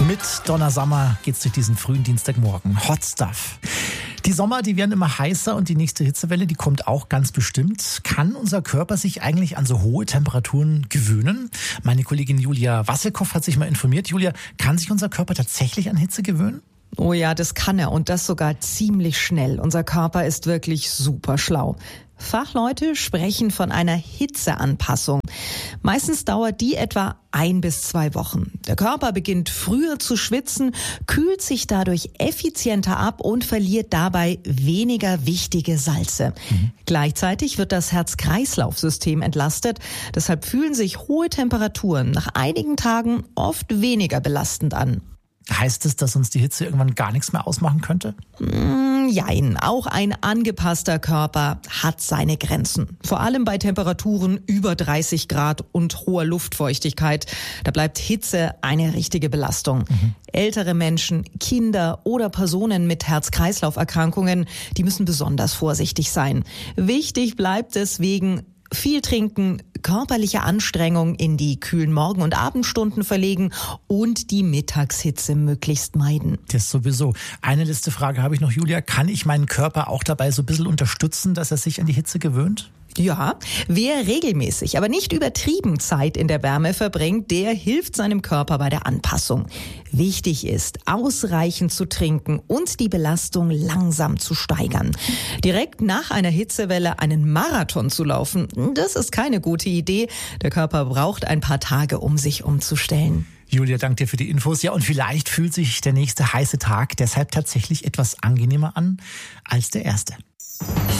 Mit Donna Summer geht's durch diesen frühen Dienstagmorgen. Hot Stuff. Die Sommer, die werden immer heißer und die nächste Hitzewelle, die kommt auch ganz bestimmt. Kann unser Körper sich eigentlich an so hohe Temperaturen gewöhnen? Meine Kollegin Julia Wasselkoff hat sich mal informiert. Julia, kann sich unser Körper tatsächlich an Hitze gewöhnen? Oh ja, das kann er und das sogar ziemlich schnell. Unser Körper ist wirklich super schlau. Fachleute sprechen von einer Hitzeanpassung. Meistens dauert die etwa 1 bis 2 Wochen. Der Körper beginnt früher zu schwitzen, kühlt sich dadurch effizienter ab und verliert dabei weniger wichtige Salze. Gleichzeitig wird das Herz-Kreislauf-System entlastet. Deshalb fühlen sich hohe Temperaturen nach einigen Tagen oft weniger belastend an. Heißt es, dass uns die Hitze irgendwann gar nichts mehr ausmachen könnte? Jein, auch ein angepasster Körper hat seine Grenzen. Vor allem bei Temperaturen über 30 Grad und hoher Luftfeuchtigkeit. Da bleibt Hitze eine richtige Belastung. Ältere Menschen, Kinder oder Personen mit Herz-Kreislauf-Erkrankungen, die müssen besonders vorsichtig sein. Wichtig bleibt deswegen viel trinken, körperliche Anstrengung in die kühlen Morgen- und Abendstunden verlegen und die Mittagshitze möglichst meiden. Das sowieso. Eine letzte Frage habe ich noch, Julia. Kann ich meinen Körper auch dabei so ein bisschen unterstützen, dass er sich an die Hitze gewöhnt? Ja, wer regelmäßig, aber nicht übertrieben Zeit in der Wärme verbringt, der hilft seinem Körper bei der Anpassung. Wichtig ist, ausreichend zu trinken und die Belastung langsam zu steigern. Direkt nach einer Hitzewelle einen Marathon zu laufen, das ist keine gute Idee. Der Körper braucht ein paar Tage, um sich umzustellen. Julia, danke dir für die Infos. Ja, und vielleicht fühlt sich der nächste heiße Tag deshalb tatsächlich etwas angenehmer an als der erste.